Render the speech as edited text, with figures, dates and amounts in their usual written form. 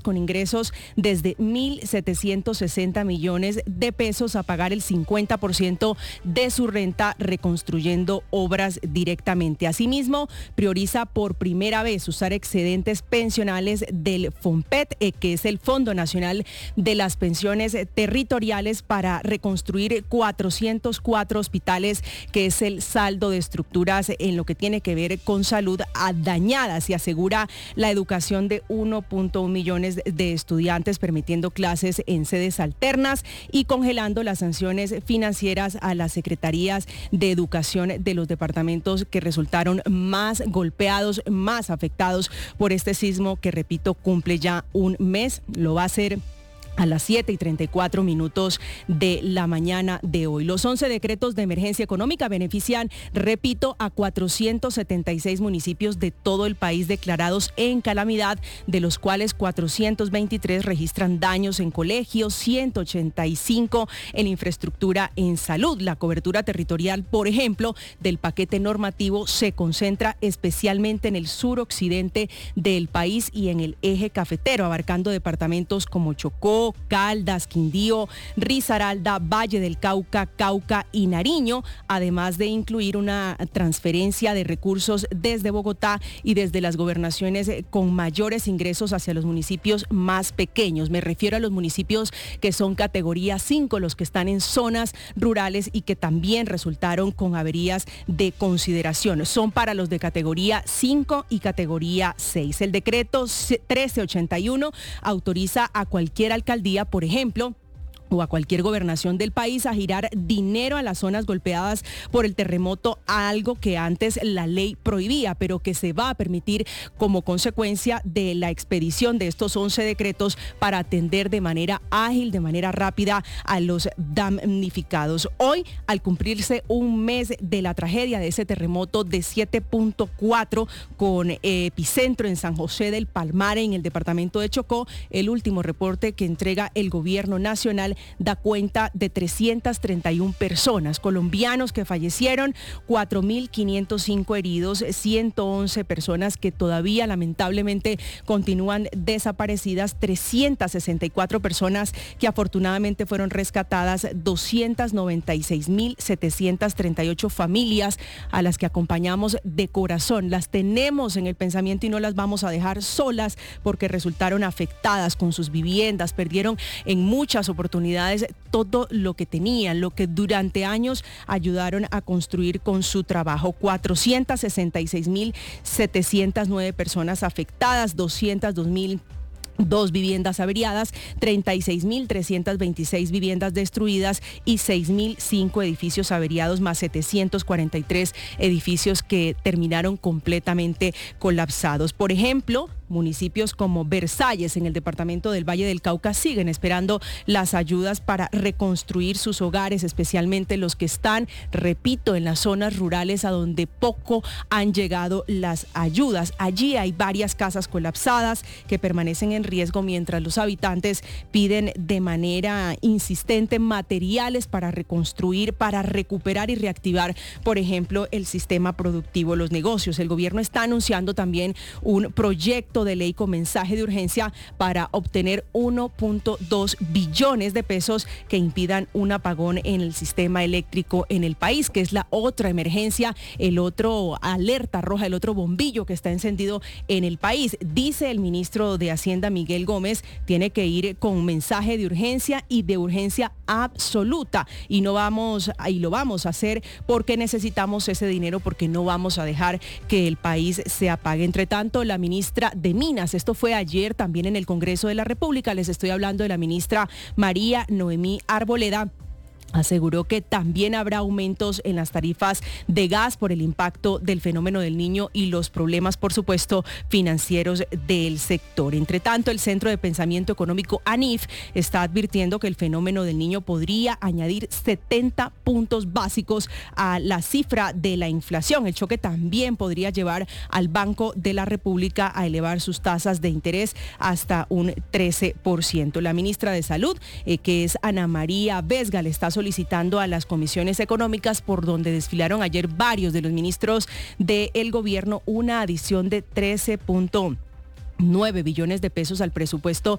con ingresos desde 1.760 millones de pesos a pagar el 50% de su renta reconstruyendo obras directamente. Asimismo, prioriza por primera vez usar excedentes pensionales del FONPET, que es el Fondo Nacional de las Pensiones Territoriales, para reconstruir 404 hospitales, que es el saldo de estructuras en lo que tiene que ver con salud dañadas, y asegura la educación de 1.1 millones de estudiantes, permitiendo clases en sedes alternas y congelando las sanciones financieras a las secretarías de educación de los departamentos que resultaron más golpeados, más afectados por este sismo que, repito, cumple ya un mes. Lo va a hacer a las 7:34 de la mañana de hoy. Los 11 decretos de emergencia económica benefician, repito, a 476 municipios de todo el país declarados en calamidad, de los cuales 423 registran daños en colegios, 185 en infraestructura en salud. La cobertura territorial, por ejemplo, del paquete normativo se concentra especialmente en el suroccidente del país y en el eje cafetero, abarcando departamentos como Chocó, Caldas, Quindío, Risaralda, Valle del Cauca, Cauca y Nariño, además de incluir una transferencia de recursos desde Bogotá y desde las gobernaciones con mayores ingresos hacia los municipios más pequeños. Me refiero a los municipios que son categoría 5, los que están en zonas rurales y que también resultaron con averías de consideración. Son para los de categoría 5 y categoría 6. El decreto 1381 autoriza a cualquier alcaldía, por ejemplo, o a cualquier gobernación del país, a girar dinero a las zonas golpeadas por el terremoto, algo que antes la ley prohibía, pero que se va a permitir como consecuencia de la expedición de estos 11 decretos para atender de manera ágil, de manera rápida a los damnificados. Hoy, al cumplirse un mes de la tragedia de ese terremoto de 7.4 con epicentro en San José del Palmar, en el departamento de Chocó, el último reporte que entrega el gobierno nacional da cuenta de 331 personas colombianos que fallecieron, 4.505 heridos, 111 personas que todavía lamentablemente continúan desaparecidas, 364 personas que afortunadamente fueron rescatadas, 296.738 familias a las que acompañamos de corazón. Las tenemos en el pensamiento y no las vamos a dejar solas, porque resultaron afectadas con sus viviendas, perdieron en muchas oportunidades todo lo que tenían, lo que durante años ayudaron a construir con su trabajo. 466.709 personas afectadas, 202 viviendas averiadas, 36.326 viviendas destruidas y 6.005 edificios averiados, más 743 edificios que terminaron completamente colapsados. Por ejemplo, municipios como Versalles, en el departamento del Valle del Cauca, siguen esperando las ayudas para reconstruir sus hogares, especialmente los que están, repito, en las zonas rurales a donde poco han llegado las ayudas. Allí hay varias casas colapsadas que permanecen en riesgo, mientras los habitantes piden de manera insistente materiales para reconstruir, para recuperar y reactivar, por ejemplo, el sistema productivo, los negocios. El gobierno está anunciando también un proyecto de ley con mensaje de urgencia para obtener 1.2 billones de pesos que impidan un apagón en el sistema eléctrico en el país, que es la otra emergencia, el otro alerta roja, el otro bombillo que está encendido en el país. Dice el ministro de Hacienda, Miguel Gómez, tiene que ir con mensaje de urgencia y de urgencia absoluta, y lo vamos a hacer porque necesitamos ese dinero, porque no vamos a dejar que el país se apague. Entre tanto, la ministra de Minas, esto fue ayer también en el Congreso de la República, les estoy hablando de la ministra María Noemí Arboleda, aseguró que también habrá aumentos en las tarifas de gas por el impacto del fenómeno del Niño y los problemas, por supuesto, financieros del sector. Entre tanto, el Centro de Pensamiento Económico ANIF está advirtiendo que el fenómeno del Niño podría añadir 70 puntos básicos a la cifra de la inflación. El choque también podría llevar al Banco de la República a elevar sus tasas de interés hasta un 13%. La ministra de Salud, que es Ana María Vesga, le está solicitando a las comisiones económicas, por donde desfilaron ayer varios de los ministros del gobierno, una adición de 13.2 9 billones de pesos al presupuesto